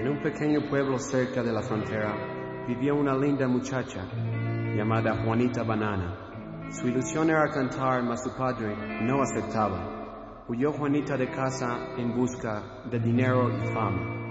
En un pequeño pueblo cerca de la frontera vivía una linda muchacha llamada Juanita Banana. Su ilusión era cantar, mas su padre no aceptaba. Huyó Juanita de casa en busca de dinero y fama.